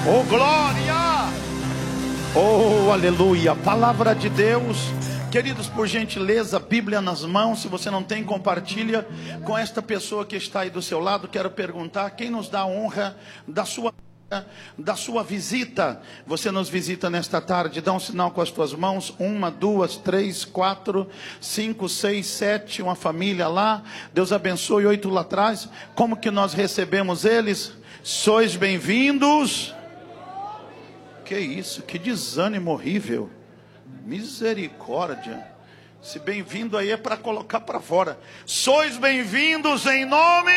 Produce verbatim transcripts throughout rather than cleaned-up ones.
Oh, glória! Oh, aleluia! Palavra de Deus. Queridos, por gentileza, Bíblia nas mãos. Se você não tem, compartilha com esta pessoa que está aí do seu lado. Quero perguntar, quem nos dá a honra da sua da sua visita? Você nos visita nesta tarde, dá um sinal com as tuas mãos. Uma, duas, três, quatro, cinco, seis, sete. Uma família lá, Deus abençoe. Oito lá atrás. Como que nós recebemos eles? Sois bem-vindos. Que isso, que desânimo horrível. Misericórdia. Se bem-vindo aí é para colocar para fora. Sois bem-vindos em nome.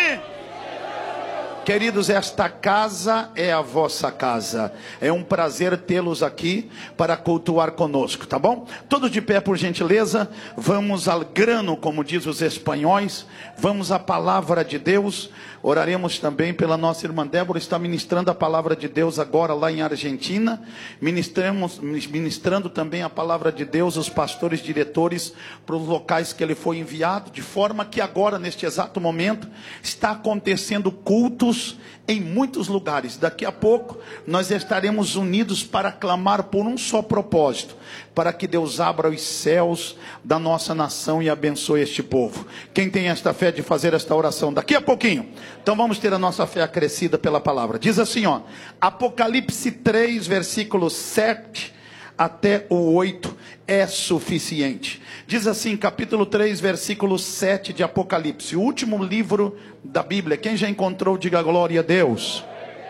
Queridos, esta casa é a vossa casa. É um prazer tê-los aqui para cultuar conosco, tá bom? Todos de pé, por gentileza. Vamos ao grano, como diz os espanhóis. Vamos à palavra de Deus. Oraremos também pela nossa irmã Débora, está ministrando a palavra de Deus agora lá em Argentina. Ministramos, ministrando também a palavra de Deus, os pastores diretores, para os locais que ele foi enviado, de forma que agora, neste exato momento, está acontecendo cultos em muitos lugares. Daqui a pouco nós estaremos unidos para clamar por um só propósito, para que Deus abra os céus da nossa nação e abençoe este povo. Quem tem esta fé de fazer esta oração daqui a pouquinho? Então vamos ter a nossa fé acrescida pela palavra. Diz assim, ó, Apocalipse três, versículo sete até o oito é suficiente. Diz assim, capítulo três, versículo sete de Apocalipse, o último livro da Bíblia. Quem já encontrou, diga glória a Deus.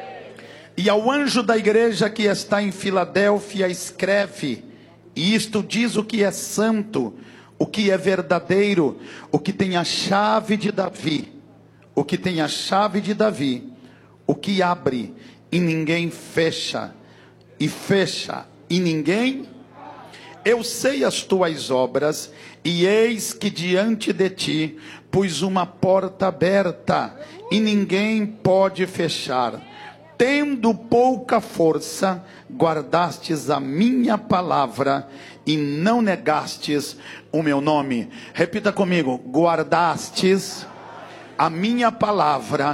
E ao anjo da igreja que está em Filadélfia escreve, e isto diz o que é santo, o que é verdadeiro, o que tem a chave de Davi, o que tem a chave de Davi, o que abre e ninguém fecha, e fecha e ninguém. Eu sei as tuas obras, e eis que diante de ti pus uma porta aberta, e ninguém pode fechar. Tendo pouca força, guardastes a minha palavra, e não negastes o meu nome. Repita comigo, guardastes a minha palavra,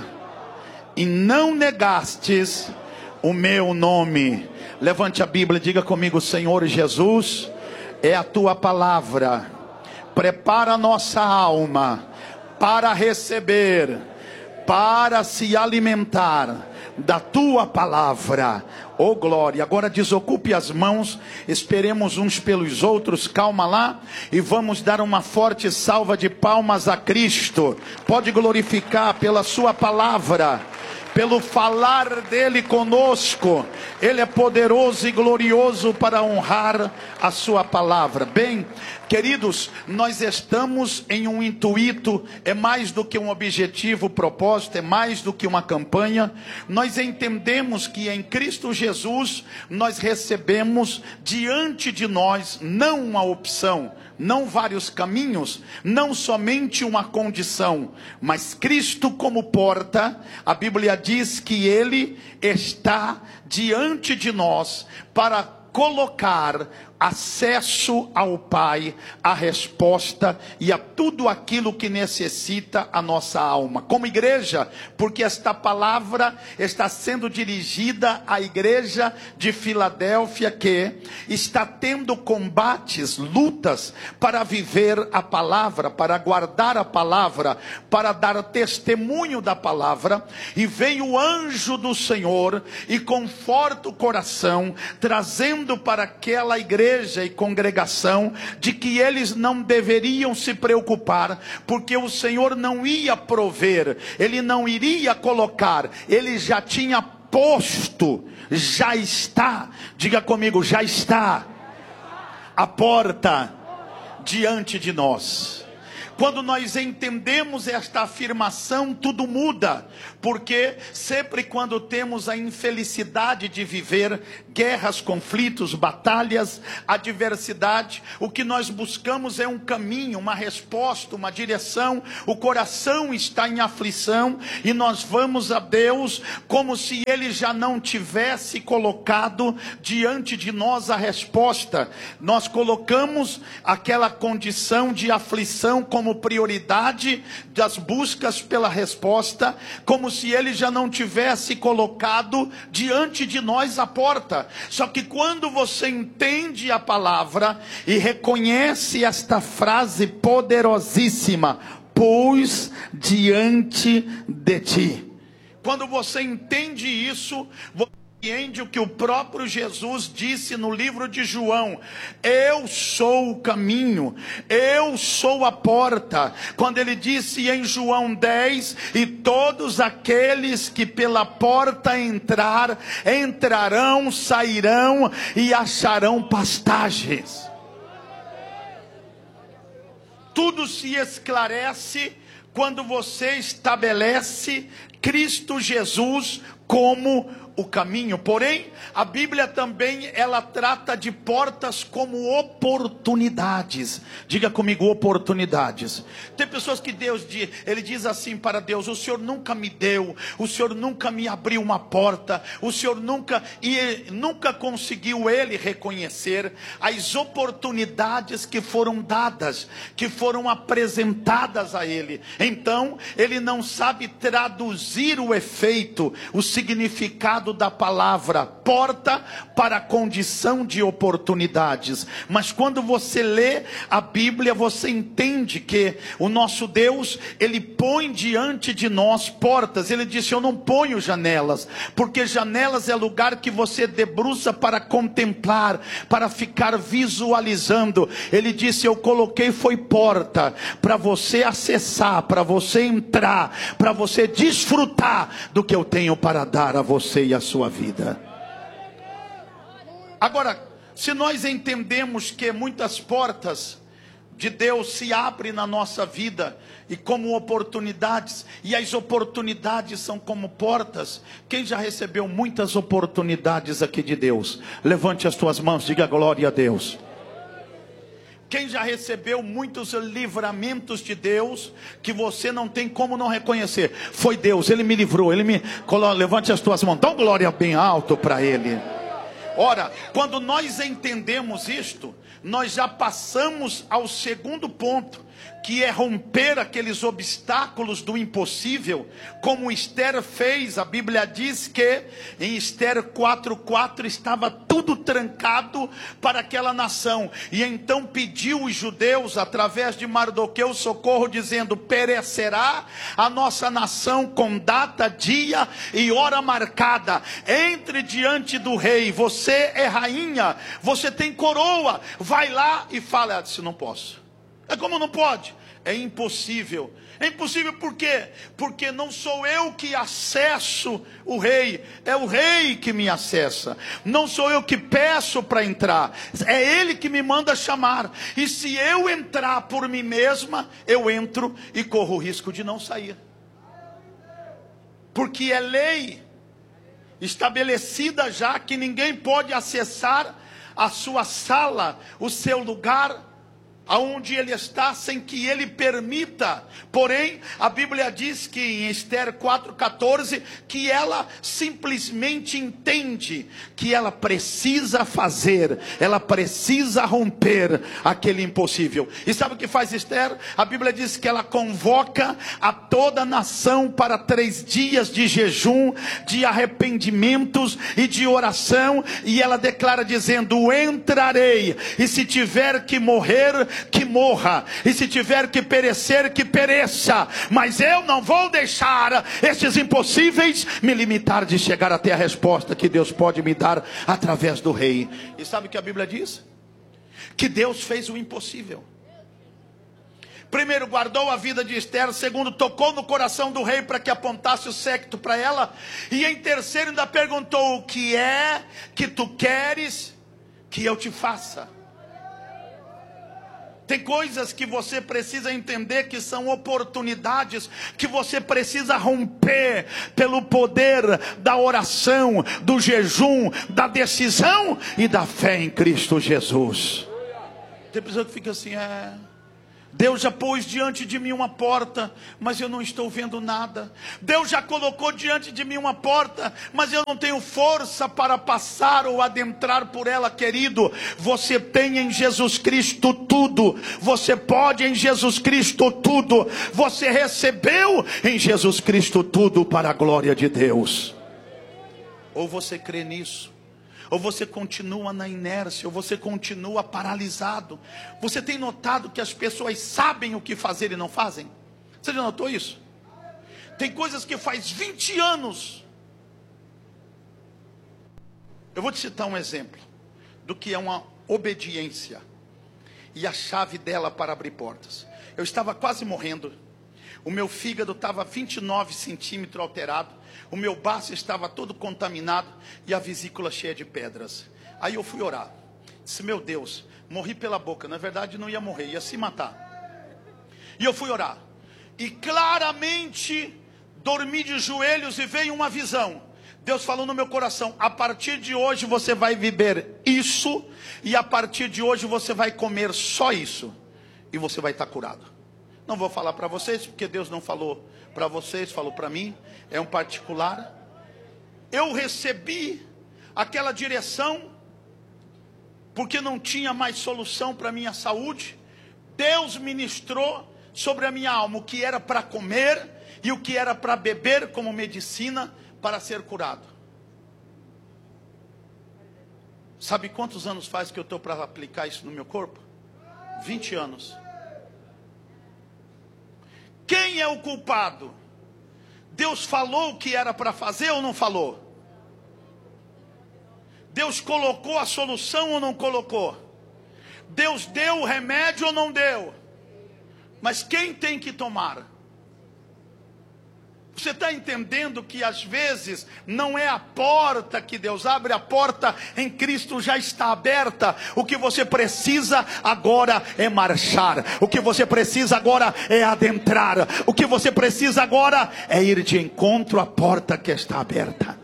e não negastes o meu nome. Levante a Bíblia e diga comigo, Senhor Jesus, é a tua palavra. Prepara a nossa alma para receber, para se alimentar da tua palavra. Oh glória. Agora desocupe as mãos, esperemos uns pelos outros, calma lá, e vamos dar uma forte salva de palmas a Cristo. Pode glorificar pela sua palavra, pelo falar dele conosco. Ele é poderoso e glorioso para honrar a sua palavra. Bem, queridos, nós estamos em um intuito, é mais do que um objetivo, propósito, é mais do que uma campanha. Nós entendemos que em Cristo Jesus nós recebemos diante de nós não uma opção, não vários caminhos, não somente uma condição, mas Cristo como porta. A Bíblia diz que Ele está diante de nós para colocar acesso ao Pai, a resposta e a tudo aquilo que necessita a nossa alma. Como igreja, porque esta palavra está sendo dirigida à igreja de Filadélfia, que está tendo combates, lutas para viver a palavra, para guardar a palavra, para dar testemunho da palavra. E veio o anjo do Senhor e conforta o coração, trazendo para aquela igreja e congregação de que eles não deveriam se preocupar, porque o Senhor não ia prover, Ele não iria colocar, Ele já tinha posto, já está, diga comigo, já está a porta diante de nós. Quando nós entendemos esta afirmação, tudo muda, porque sempre quando temos a infelicidade de viver guerras, conflitos, batalhas, adversidade, o que nós buscamos é um caminho, uma resposta, uma direção. O coração está em aflição e nós vamos a Deus como se Ele já não tivesse colocado diante de nós a resposta. Nós colocamos aquela condição de aflição como como prioridade das buscas pela resposta, como se ele já não tivesse colocado diante de nós a porta. Só que quando você entende a palavra e reconhece esta frase poderosíssima, pus diante de ti. Quando você entende isso, você entende o que o próprio Jesus disse no livro de João: eu sou o caminho, eu sou a porta. Quando ele disse em João dez: e todos aqueles que pela porta entrar, entrarão, sairão e acharão pastagens. Tudo se esclarece quando você estabelece Cristo Jesus como o caminho. Porém, a Bíblia também, ela trata de portas como oportunidades. Diga comigo, oportunidades. Tem pessoas que Deus diz, ele diz assim para Deus: o Senhor nunca me deu, o Senhor nunca me abriu uma porta, o Senhor nunca, e nunca conseguiu ele reconhecer as oportunidades que foram dadas, que foram apresentadas a ele. Então, ele não sabe traduzir o efeito, o significado da palavra porta para a condição de oportunidades. Mas quando você lê a Bíblia, você entende que o nosso Deus, ele põe diante de nós portas. Ele disse: eu não ponho janelas, porque janelas é lugar que você debruça para contemplar, para ficar visualizando. Ele disse: eu coloquei foi porta para você acessar, para você entrar, para você desfrutar do que eu tenho para dar a você e a sua vida. Agora, se nós entendemos que muitas portas de Deus se abrem na nossa vida e como oportunidades, e as oportunidades são como portas, quem já recebeu muitas oportunidades aqui de Deus? Levante as tuas mãos, diga glória a Deus. Quem já recebeu muitos livramentos de Deus, que você não tem como não reconhecer? Foi Deus, Ele me livrou, Ele me... Levante as tuas mãos, dá uma glória bem alto para Ele. Ora, quando nós entendemos isto, nós já passamos ao segundo ponto, que é romper aqueles obstáculos do impossível, como Esther fez. A Bíblia diz que em Esther quatro, quatro estava tudo trancado para aquela nação, e então pediu os judeus através de Mardoqueu socorro, dizendo: perecerá a nossa nação com data, dia e hora marcada. Entre diante do rei, você é rainha, você tem coroa, vai lá e fala. Ela disse: não posso. É como não pode? É impossível. É impossível por quê? Porque não sou eu que acesso o rei, é o rei que me acessa. Não sou eu que peço para entrar, é ele que me manda chamar. E se eu entrar por mim mesma, eu entro e corro o risco de não sair. Porque é lei estabelecida já que ninguém pode acessar a sua sala, o seu lugar, aonde ele está, sem que ele permita. Porém, a Bíblia diz que em Esther quatro, quatorze, que ela simplesmente entende que ela precisa fazer, ela precisa romper aquele impossível. E sabe o que faz Esther? A Bíblia diz que ela convoca a toda a nação para três dias de jejum, de arrependimentos e de oração, e ela declara dizendo: entrarei, e se tiver que morrer, que morra, e se tiver que perecer, que pereça, mas eu não vou deixar esses impossíveis me limitar de chegar até a resposta que Deus pode me dar através do rei. E sabe o que a Bíblia diz? Que Deus fez o impossível. Primeiro, guardou a vida de Esther. Segundo, tocou no coração do rei para que apontasse o séquito para ela. E em terceiro, ainda perguntou: o que é que tu queres que eu te faça? Tem coisas que você precisa entender que são oportunidades, que você precisa romper pelo poder da oração, do jejum, da decisão e da fé em Cristo Jesus. Tem pessoa que fica assim: é, Deus já pôs diante de mim uma porta, mas eu não estou vendo nada. Deus já colocou diante de mim uma porta, mas eu não tenho força para passar ou adentrar por ela. Querido, você tem em Jesus Cristo tudo. Você pode em Jesus Cristo tudo. Você recebeu em Jesus Cristo tudo para a glória de Deus. Ou você crê nisso, ou você continua na inércia, ou você continua paralisado. Você tem notado que as pessoas sabem o que fazer e não fazem? Você já notou isso? Tem coisas que faz vinte anos. Eu vou te citar um exemplo do que é uma obediência e a chave dela para abrir portas. Eu estava quase morrendo. O meu fígado estava vinte e nove centímetros alterado. O meu baço estava todo contaminado e a vesícula cheia de pedras. Aí eu fui orar. Disse, meu Deus, morri pela boca. Na verdade não ia morrer, ia se matar. E eu fui orar. E claramente dormi de joelhos e veio uma visão. Deus falou no meu coração, a partir de hoje você vai viver isso. E a partir de hoje você vai comer só isso. E você vai estar curado. Não vou falar para vocês, porque Deus não falou para vocês, falou para mim. É um particular. Eu recebi aquela direção, porque não tinha mais solução para a minha saúde. Deus ministrou sobre a minha alma o que era para comer e o que era para beber como medicina para ser curado. Sabe quantos anos faz que eu estou para aplicar isso no meu corpo? vinte anos. Quem é o culpado? Deus falou o que era para fazer ou não falou? Deus colocou a solução ou não colocou? Deus deu o remédio ou não deu? Mas quem tem que tomar? Você está entendendo que às vezes não é a porta que Deus abre, a porta em Cristo já está aberta. O que você precisa agora é marchar. O que você precisa agora é adentrar. O que você precisa agora é ir de encontro à porta que está aberta.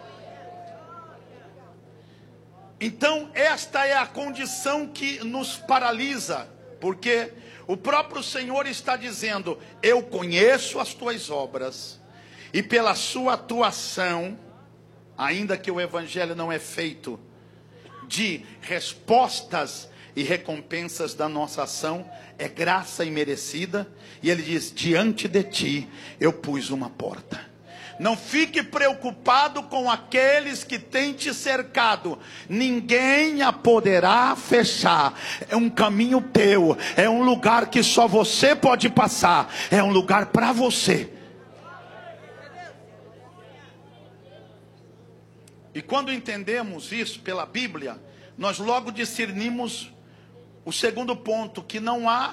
Então esta é a condição que nos paralisa, porque o próprio Senhor está dizendo, eu conheço as tuas obras, e pela sua atuação, ainda que o evangelho não é feito de respostas e recompensas da nossa ação, é graça imerecida, e ele diz, diante de ti eu pus uma porta. Não fique preocupado com aqueles que têm te cercado. Ninguém a poderá fechar. É um caminho teu. É um lugar que só você pode passar. É um lugar para você. E quando entendemos isso pela Bíblia, nós logo discernimos o segundo ponto, que não há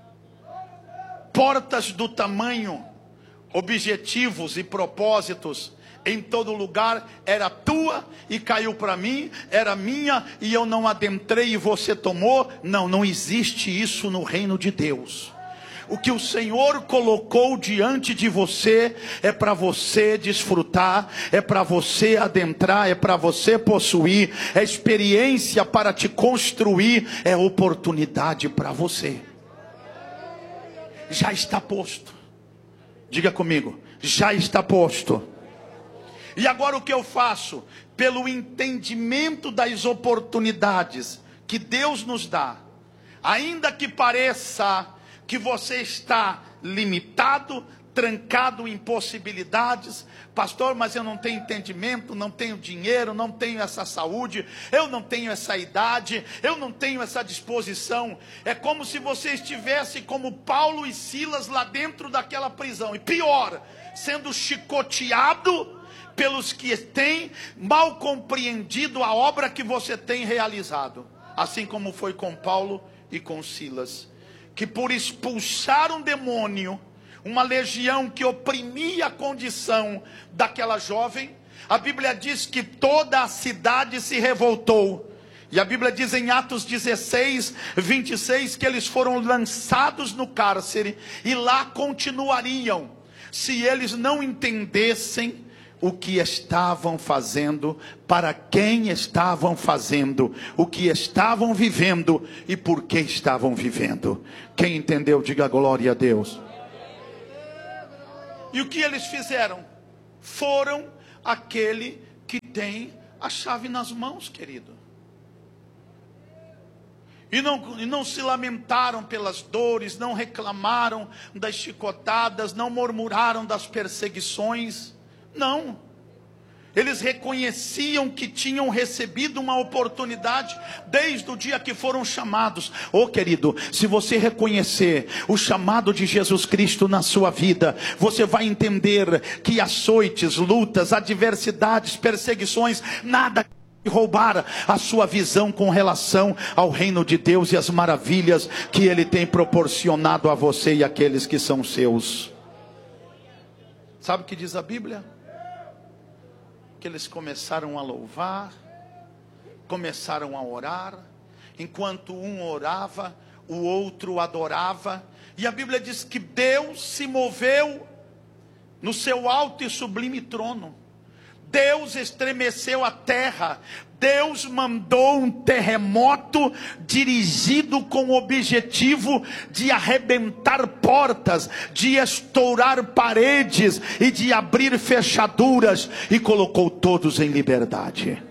portas do tamanho, objetivos e propósitos em todo lugar. Era tua e caiu para mim, era minha e eu não adentrei e você tomou. Não, não existe isso no reino de Deus. O que o Senhor colocou diante de você é para você desfrutar, é para você adentrar, é para você possuir, é experiência para te construir, é oportunidade para você. Já está posto. Diga comigo, já está posto. E agora o que eu faço? Pelo entendimento das oportunidades que Deus nos dá, ainda que pareça que você está limitado, trancado em possibilidades, pastor, mas eu não tenho entendimento, não tenho dinheiro, não tenho essa saúde, eu não tenho essa idade, eu não tenho essa disposição. É como se você estivesse como Paulo e Silas lá dentro daquela prisão, e pior, sendo chicoteado pelos que têm mal compreendido a obra que você tem realizado, assim como foi com Paulo e com Silas, que por expulsar um demônio, uma legião que oprimia a condição daquela jovem, a Bíblia diz que toda a cidade se revoltou. E a Bíblia diz em Atos dezesseis, vinte e seis, que eles foram lançados no cárcere e lá continuariam, se eles não entendessem o que estavam fazendo, para quem estavam fazendo, o que estavam vivendo e por que estavam vivendo. Quem entendeu, diga glória a Deus. E o que eles fizeram? Foram aquele que tem a chave nas mãos, querido. E não, e não se lamentaram pelas dores, não reclamaram das chicotadas, não murmuraram das perseguições. Não. Eles reconheciam que tinham recebido uma oportunidade desde o dia que foram chamados. Ô querido, se você reconhecer o chamado de Jesus Cristo na sua vida, você vai entender que açoites, lutas, adversidades, perseguições, nada roubar a sua visão com relação ao reino de Deus e as maravilhas que Ele tem proporcionado a você e aqueles que são seus. Sabe o que diz a Bíblia? Que eles começaram a louvar, começaram a orar, enquanto um orava, o outro adorava, e a Bíblia diz que Deus se moveu no seu alto e sublime trono. Deus estremeceu a terra. Deus mandou um terremoto dirigido com o objetivo de arrebentar portas, de estourar paredes e de abrir fechaduras, e colocou todos em liberdade.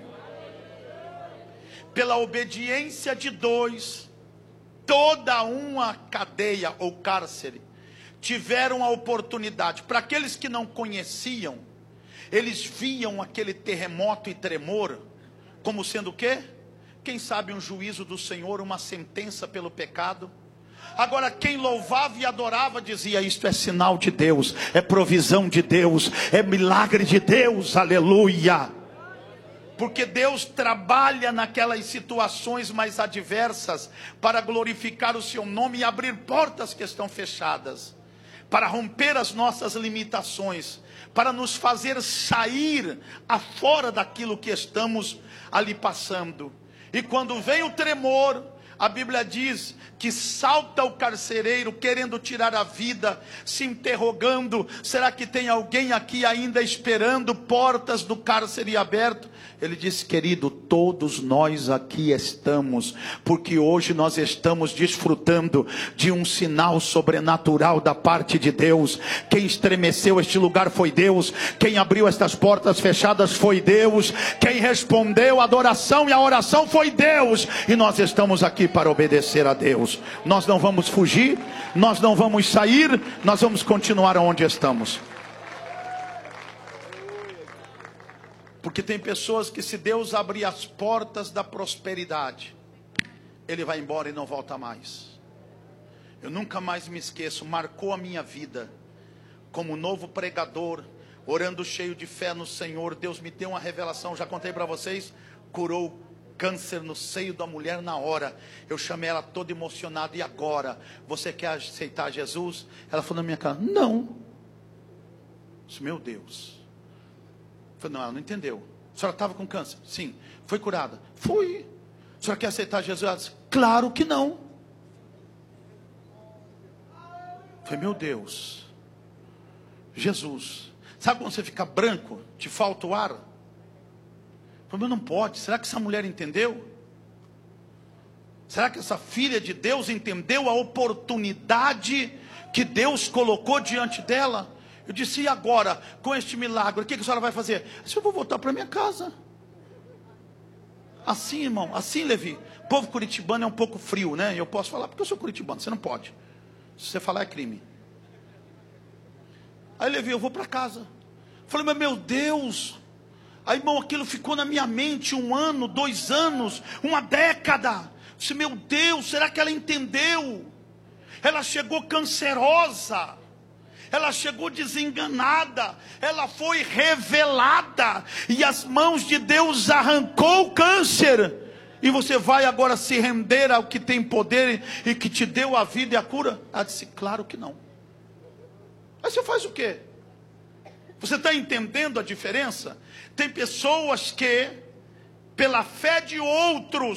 Pela obediência de dois, toda uma cadeia ou cárcere tiveram a oportunidade. Para aqueles que não conheciam, eles viam aquele terremoto e tremor como sendo o quê? Quem sabe um juízo do Senhor, uma sentença pelo pecado. Agora quem louvava e adorava dizia: isto é sinal de Deus, é provisão de Deus, é milagre de Deus, aleluia. Porque Deus trabalha naquelas situações mais adversas para glorificar o seu nome e abrir portas que estão fechadas, para romper as nossas limitações, para nos fazer sair afora daquilo que estamos ali passando. E quando vem o tremor, a Bíblia diz que salta o carcereiro querendo tirar a vida, se interrogando: será que tem alguém aqui ainda esperando, portas do cárcere aberto? Ele disse: querido, todos nós aqui estamos, porque hoje nós estamos desfrutando de um sinal sobrenatural da parte de Deus. Quem estremeceu este lugar foi Deus, quem abriu estas portas fechadas foi Deus, quem respondeu a adoração e a oração foi Deus, e nós estamos aqui para obedecer a Deus. Nós não vamos fugir, nós não vamos sair, nós vamos continuar onde estamos. Porque tem pessoas que, se Deus abrir as portas da prosperidade, ele vai embora e não volta mais. Eu nunca mais me esqueço, marcou a minha vida como novo pregador, orando cheio de fé no Senhor. Deus me deu uma revelação, já contei para vocês, curou câncer no seio da mulher na hora. Eu chamei ela toda emocionada: e agora? Você quer aceitar Jesus? Ela falou na minha cara: não. Eu disse: meu Deus. Eu falei: não, ela não entendeu. A senhora estava com câncer? Sim. Foi curada? Fui. A senhora quer aceitar Jesus? Ela disse: claro que não. Eu falei: meu Deus, Jesus. Sabe quando você fica branco, te falta o ar? Eu falei: não pode. Será que essa mulher entendeu? Será que essa filha de Deus entendeu a oportunidade que Deus colocou diante dela? Eu disse: e agora, com este milagre, o que a senhora vai fazer? Eu disse: eu vou voltar para minha casa. Assim, irmão, assim, Levi. O povo curitibano é um pouco frio, né? Eu posso falar porque eu sou curitibano, você não pode. Se você falar é crime. Aí, Levi, eu vou para casa. Eu falei: mas meu Deus. Aí, irmão, aquilo ficou na minha mente um ano, dois anos, uma década. Eu disse: meu Deus, será que ela entendeu? Ela chegou cancerosa, ela chegou desenganada, ela foi revelada, e as mãos de Deus arrancou o câncer. E você vai agora se render ao que tem poder e que te deu a vida e a cura? Ela disse: claro que não. Aí você faz o quê? Você está entendendo a diferença? Tem pessoas que, pela fé de outros,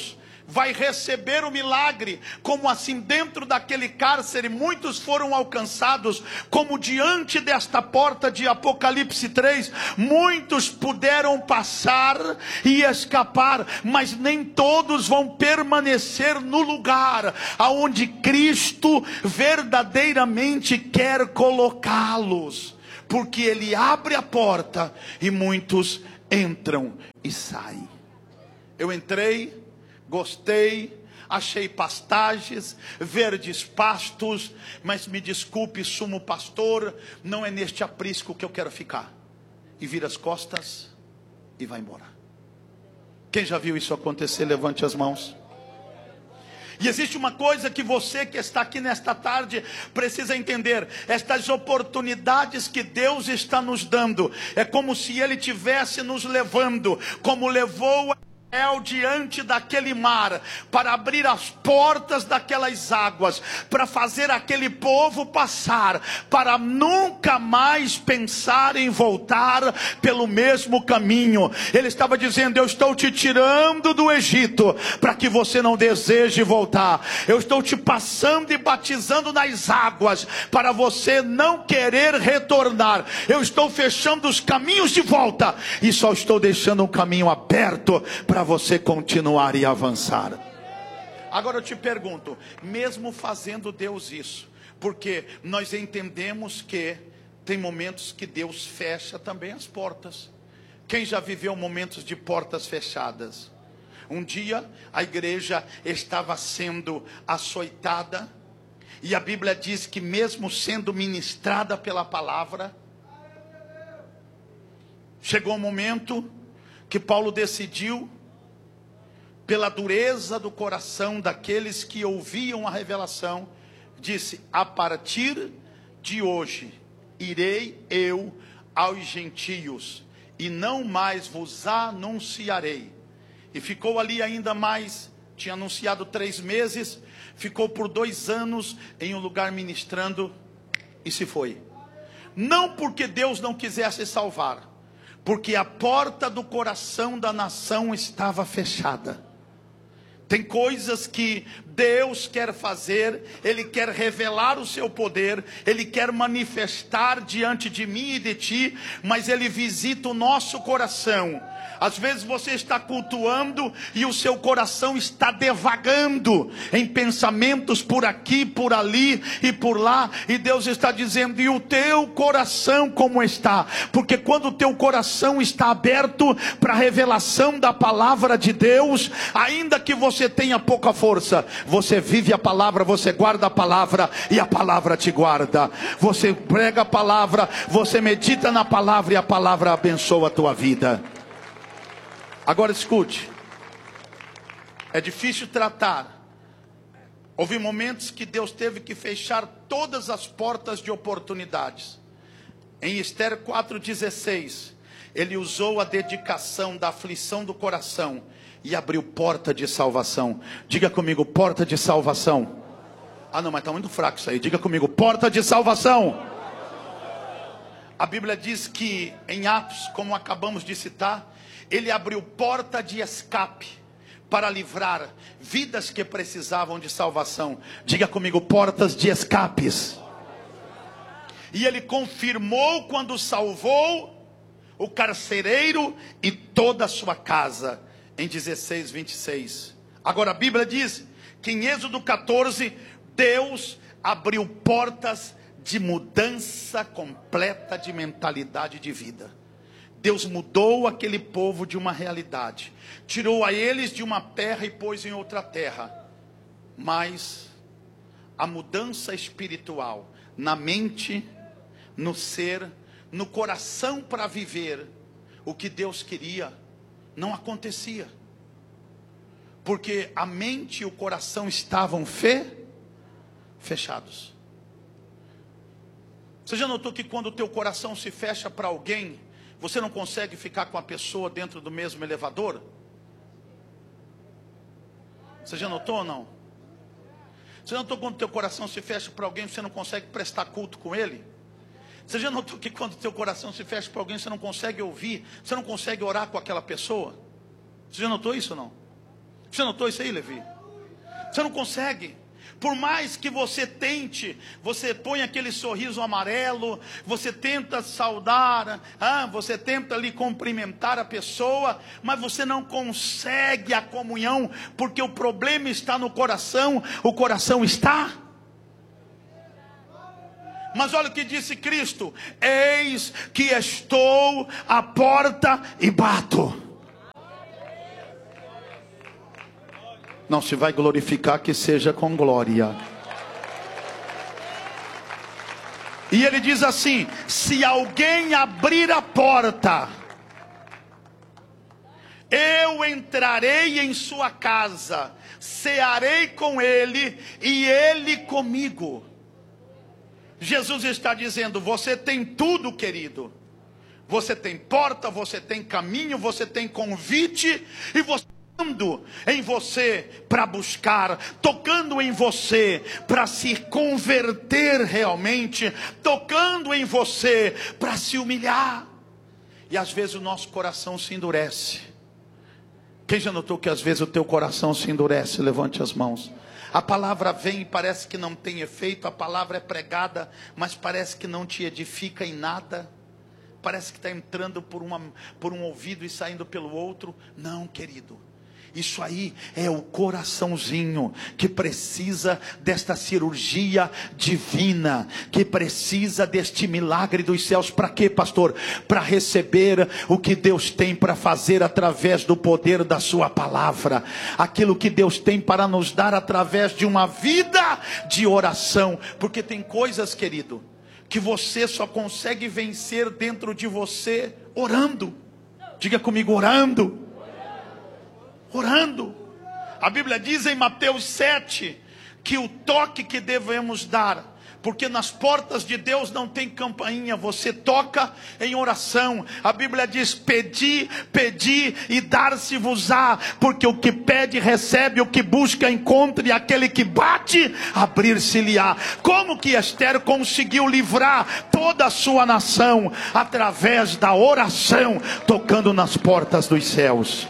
vai receber o milagre, como assim dentro daquele cárcere muitos foram alcançados, como diante desta porta de Apocalipse três, muitos puderam passar e escapar, mas nem todos vão permanecer no lugar aonde Cristo verdadeiramente quer colocá-los, porque Ele abre a porta e muitos entram e saem. Eu entrei, gostei, achei pastagens, verdes pastos, mas me desculpe, sumo pastor, não é neste aprisco que eu quero ficar. E vira as costas e vai embora. Quem já viu isso acontecer, levante as mãos. E existe uma coisa que você que está aqui nesta tarde precisa entender: estas oportunidades que Deus está nos dando, é como se Ele tivesse nos levando, como levou diante daquele mar, para abrir as portas daquelas águas, para fazer aquele povo passar, para nunca mais pensar em voltar pelo mesmo caminho. Ele estava dizendo: eu estou te tirando do Egito, para que você não deseje voltar. Eu estou te passando e batizando nas águas, para você não querer retornar. Eu estou fechando os caminhos de volta, e só estou deixando um caminho aberto, para você continuar e avançar. Agora eu te pergunto, mesmo fazendo Deus isso, porque nós entendemos que tem momentos que Deus fecha também as portas. Quem já viveu momentos de portas fechadas? Um dia a igreja estava sendo açoitada, e a Bíblia diz que mesmo sendo ministrada pela palavra, chegou um momento que Paulo decidiu, pela dureza do coração daqueles que ouviam a revelação, disse: a partir de hoje irei eu aos gentios, e não mais vos anunciarei. E ficou ali ainda mais, tinha anunciado três meses, ficou por dois anos em um lugar ministrando, e se foi. Não porque Deus não quisesse salvar, porque a porta do coração da nação estava fechada. Tem coisas que Deus quer fazer, Ele quer revelar o seu poder, Ele quer manifestar diante de mim e de ti, mas Ele visita o nosso coração. Às vezes você está cultuando e o seu coração está devagando em pensamentos por aqui, por ali e por lá, e Deus está dizendo: e o teu coração como está? Porque quando o teu coração está aberto para a revelação da palavra de Deus, ainda que você tenha pouca força, você vive a palavra, você guarda a palavra, e a palavra te guarda. Você prega a palavra, você medita na palavra, e a palavra abençoa a tua vida. Agora escute, é difícil tratar. Houve momentos que Deus teve que fechar todas as portas de oportunidades. Em Esther quatro dezesseis, Ele usou a dedicação da aflição do coração e abriu porta de salvação. Diga comigo: porta de salvação. Ah não, mas está muito fraco isso aí. Diga comigo: porta de salvação. A Bíblia diz que em Atos, como acabamos de citar, Ele abriu porta de escape para livrar vidas que precisavam de salvação. Diga comigo: portas de escapes. E Ele confirmou quando salvou o carcereiro e toda a sua casa. Em dezesseis, vinte e seis. Agora a Bíblia diz que em Êxodo quatorze, Deus abriu portas de mudança completa de mentalidade de vida. Deus mudou aquele povo de uma realidade, tirou a eles de uma terra e pôs em outra terra. Mas a mudança espiritual na mente, no ser, no coração para viver o que Deus queria, não acontecia. Porque a mente e o coração estavam fe... fechados. Você já notou que quando o teu coração se fecha para alguém, você não consegue ficar com a pessoa dentro do mesmo elevador? Você já notou ou não? Você já notou quando o teu coração se fecha para alguém, você não consegue prestar culto com ele? Você já notou que quando o teu coração se fecha para alguém, você não consegue ouvir, você não consegue orar com aquela pessoa? Você já notou isso ou não? Você notou isso aí, Levi? Você não consegue. Por mais que você tente, você põe aquele sorriso amarelo, você tenta saudar, ah, você tenta ali cumprimentar a pessoa, mas você não consegue a comunhão, porque o problema está no coração, o coração está. Mas olha o que disse Cristo: eis que estou à porta e bato. Não se vai glorificar, que seja com glória. E ele diz assim: se alguém abrir a porta, eu entrarei em sua casa, cearei com ele e ele comigo. Jesus está dizendo: você tem tudo, querido. Você tem porta, você tem caminho, você tem convite, e você em você para buscar, tocando em você para se converter realmente, tocando em você para se humilhar. E às vezes o nosso coração se endurece. Quem já notou que às vezes o teu coração se endurece? Levante as mãos. A palavra vem e parece que não tem efeito, a palavra é pregada, mas parece que não te edifica em nada. Parece que está entrando por, uma, por um ouvido e saindo pelo outro. Não, querido. Isso aí é o coraçãozinho que precisa desta cirurgia divina, que precisa deste milagre dos céus. Para quê, pastor? Para receber o que Deus tem para fazer através do poder da sua palavra, aquilo que Deus tem para nos dar através de uma vida de oração. Porque tem coisas, querido, que você só consegue vencer dentro de você orando. Diga comigo: orando. Orando. A Bíblia diz em Mateus sete que o toque que devemos dar, porque nas portas de Deus não tem campainha, você toca em oração. A Bíblia diz: pedi, pedi e dar-se-vos-á, porque o que pede recebe, o que busca encontra, e aquele que bate abrir-se-lhe-á. Como que Esther conseguiu livrar toda a sua nação? Através da oração, tocando nas portas dos céus.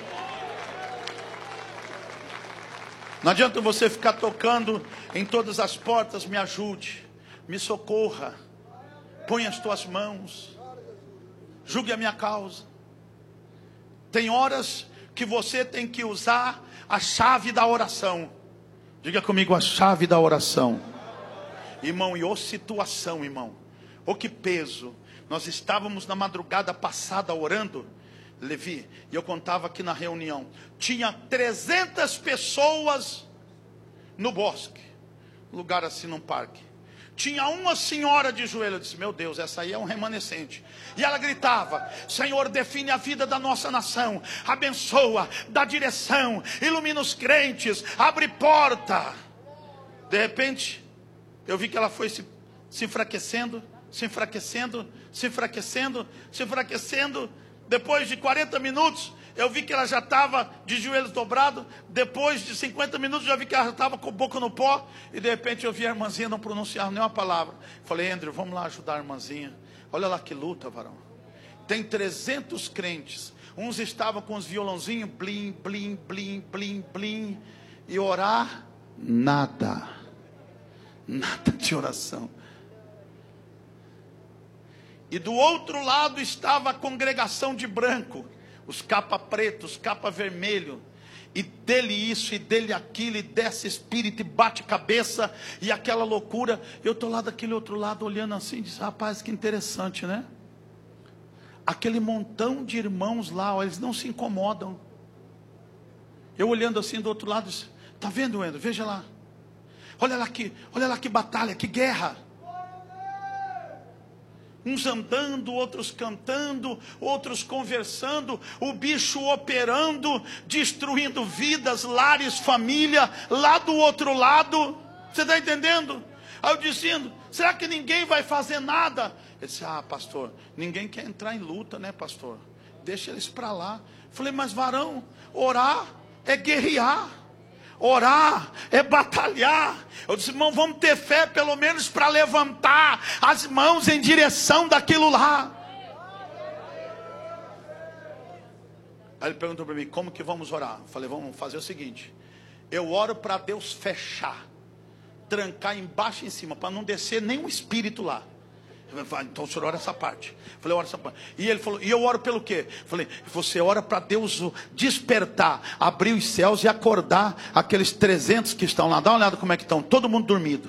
Não adianta você ficar tocando em todas as portas. Me ajude, me socorra, põe as tuas mãos, julgue a minha causa. Tem horas que você tem que usar a chave da oração. Diga comigo: a chave da oração. Irmão, e ô situação, irmão, ô que peso. Nós estávamos na madrugada passada orando, Levi, e eu contava aqui na reunião, tinha trezentas pessoas no bosque, lugar assim num parque. Tinha uma senhora de joelho. Eu disse: meu Deus, essa aí é um remanescente. E ela gritava: Senhor, define a vida da nossa nação, abençoa, dá direção, ilumina os crentes, abre porta. De repente eu vi que ela foi se, se enfraquecendo, se enfraquecendo, se enfraquecendo, se enfraquecendo. Depois de quarenta minutos, eu vi que ela já estava de joelhos dobrados. Depois de cinquenta minutos, eu vi que ela já estava com a boca no pó. E de repente eu vi a irmãzinha não pronunciar nenhuma palavra. Falei: Andrew, vamos lá ajudar a irmãzinha. Olha lá que luta, varão. Tem trezentos crentes. Uns estavam com os violãozinhos, blim, blim, blim, blim, blim. E orar, nada. Nada de oração. E do outro lado estava a congregação de branco, os capa preto, os capa vermelho, e dele isso, e dele aquilo, e desce espírito, e bate cabeça, e aquela loucura. Eu estou lá daquele outro lado olhando assim, e disse: rapaz, que interessante, né? Aquele montão de irmãos lá, ó, eles não se incomodam. Eu olhando assim do outro lado, disse: está vendo, Endo? Veja lá. Olha lá que, olha lá que batalha, que guerra. Uns andando, outros cantando, outros conversando, o bicho operando, destruindo vidas, lares, família, lá do outro lado. Você está entendendo? Aí eu dizendo: será que ninguém vai fazer nada? Ele disse: ah, pastor, ninguém quer entrar em luta, né, pastor? Deixa eles para lá. Falei: mas varão, orar é guerrear. Orar é batalhar. Eu disse: irmão, vamos ter fé pelo menos para levantar as mãos em direção daquilo lá. Aí ele perguntou para mim, como que vamos orar? Eu falei, vamos fazer o seguinte, eu oro para Deus fechar, trancar embaixo e em cima, para não descer nenhum espírito lá. Eu falei, então o senhor ora essa parte. Eu falei, ora essa parte. E ele falou, e eu oro pelo quê? Eu falei, você ora para Deus despertar, abrir os céus e acordar aqueles trezentos que estão lá. Dá uma olhada como é que estão, todo mundo dormido.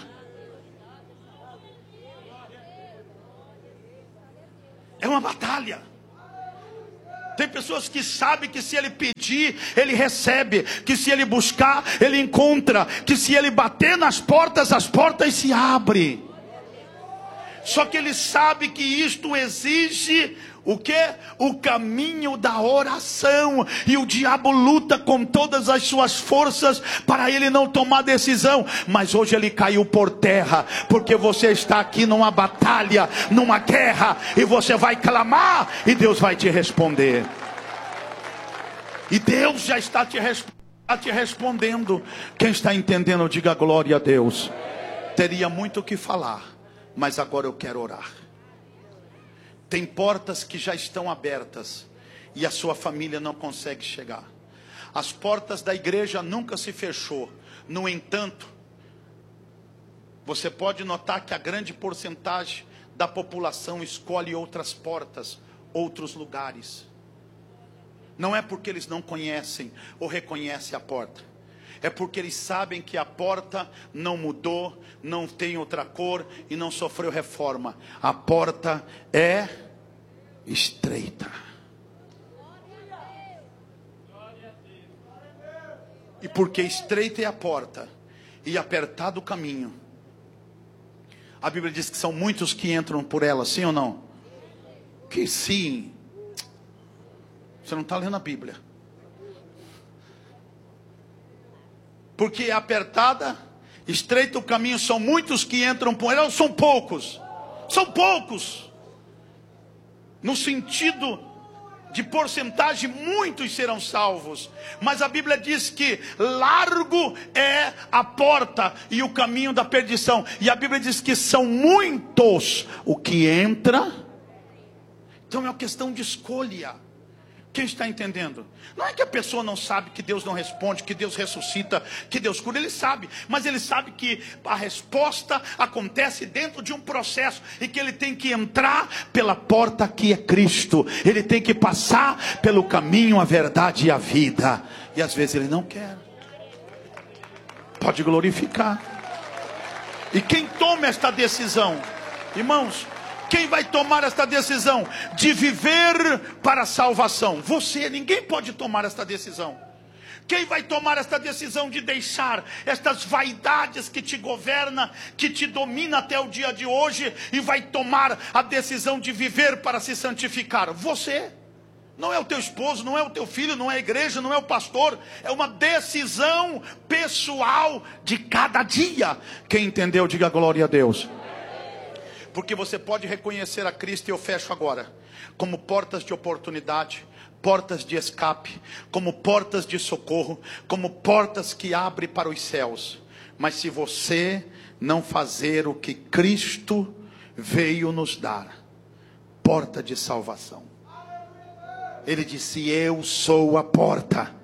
É uma batalha. Tem pessoas que sabem que se ele pedir, ele recebe. Que se ele buscar, ele encontra. Que se ele bater nas portas, as portas se abrem. Só que ele sabe que isto exige o quê? O caminho da oração. E o diabo luta com todas as suas forças para ele não tomar decisão. Mas hoje ele caiu por terra, porque você está aqui numa batalha, numa guerra, e você vai clamar e Deus vai te responder. E Deus já está te, resp- está te respondendo. Quem está entendendo, diga glória a Deus. Teria muito o que falar, mas agora eu quero orar. Tem portas que já estão abertas e a sua família não consegue chegar. As portas da igreja nunca se fechou. No entanto, você pode notar que a grande porcentagem da população escolhe outras portas, outros lugares. Não é porque eles não conhecem ou reconhecem a porta. É porque eles sabem que a porta não mudou, não tem outra cor e não sofreu reforma. A porta é estreita. E porque estreita é a porta e apertado o caminho, a Bíblia diz que são muitos que entram por ela, sim ou não? Que sim. Você não está lendo a Bíblia. Porque é apertada, estreita o caminho, são muitos que entram por ela, são poucos. São poucos. No sentido de porcentagem, muitos serão salvos. Mas a Bíblia diz que largo é a porta e o caminho da perdição. E a Bíblia diz que são muitos o que entra. Então é uma questão de escolha. Quem está entendendo? Não é que a pessoa não sabe que Deus não responde, que Deus ressuscita, que Deus cura. Ele sabe, mas ele sabe que a resposta acontece dentro de um processo e que ele tem que entrar pela porta que é Cristo. Ele tem que passar pelo caminho, a verdade e a vida. E às vezes ele não quer. Pode glorificar. E quem toma esta decisão, irmãos? Quem vai tomar esta decisão de viver para a salvação? Você, ninguém pode tomar esta decisão. Quem vai tomar esta decisão de deixar estas vaidades que te governam, que te domina até o dia de hoje, e vai tomar a decisão de viver para se santificar? Você. Não é o teu esposo, não é o teu filho, não é a igreja, não é o pastor. É uma decisão pessoal de cada dia. Quem entendeu, diga glória a Deus. Porque você pode reconhecer a Cristo, e eu fecho agora, como portas de oportunidade, portas de escape, como portas de socorro, como portas que abrem para os céus. Mas se você não fazer o que Cristo veio nos dar, porta de salvação. Ele disse, eu sou a porta.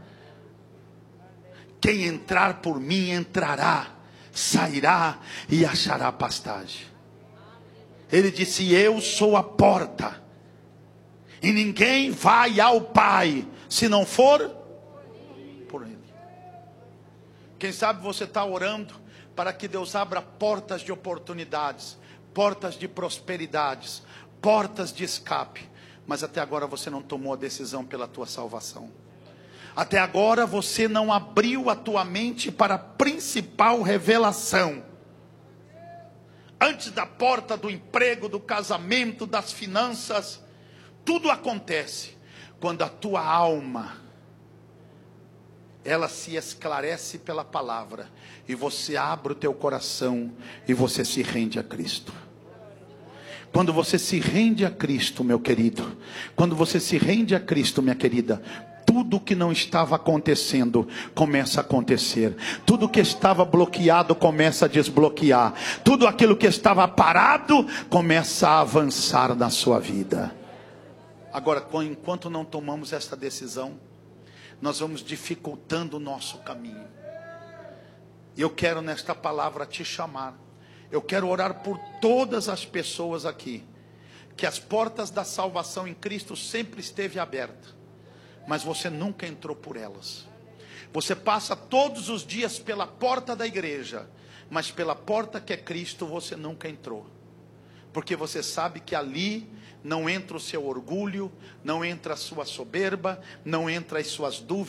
Quem entrar por mim entrará, sairá e achará pastagem. Ele disse, eu sou a porta, e ninguém vai ao Pai, se não for por Ele. Quem sabe você está orando para que Deus abra portas de oportunidades, portas de prosperidades, portas de escape, mas até agora você não tomou a decisão pela tua salvação. Até agora você não abriu a tua mente para a principal revelação. Antes da porta do emprego, do casamento, das finanças, tudo acontece quando a tua alma, ela se esclarece pela palavra, e você abre o teu coração, e você se rende a Cristo. Quando você se rende a Cristo, meu querido, quando você se rende a Cristo, minha querida, tudo que não estava acontecendo começa a acontecer. Tudo que estava bloqueado começa a desbloquear. Tudo aquilo que estava parado começa a avançar na sua vida. Agora, enquanto não tomamos esta decisão, nós vamos dificultando o nosso caminho. E eu quero nesta palavra te chamar. Eu quero orar por todas as pessoas aqui, que as portas da salvação em Cristo sempre esteve aberta, mas você nunca entrou por elas. Você passa todos os dias pela porta da igreja, mas pela porta que é Cristo você nunca entrou, porque você sabe que ali não entra o seu orgulho, não entra a sua soberba, não entra as suas dúvidas.